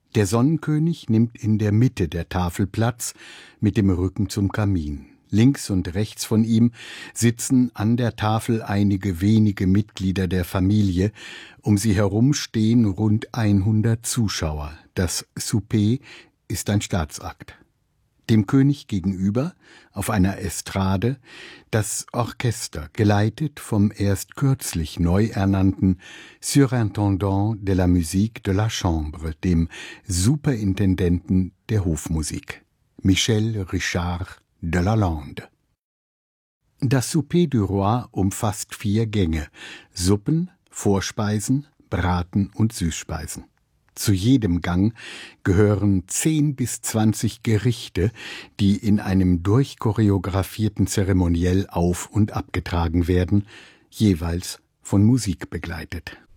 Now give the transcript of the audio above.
Der Sonnenkönig nimmt in der Mitte der Tafel Platz, mit dem Rücken zum Kamin. Links und rechts von ihm sitzen an der Tafel einige wenige Mitglieder der Familie. Um sie herum stehen rund 100 Zuschauer. Das Souper ist ein Staatsakt. Dem König gegenüber, auf einer Estrade, das Orchester, geleitet vom erst kürzlich neu ernannten Surintendant de la Musique de la Chambre, dem Superintendenten der Hofmusik, Michel Richard de Lalande. Das Souper du Roi umfasst 4 Gänge: Suppen, Vorspeisen, Braten und Süßspeisen. Zu jedem Gang gehören 10 bis 20 Gerichte, die in einem durchchoreografierten Zeremoniell auf- und abgetragen werden, jeweils von Musik begleitet.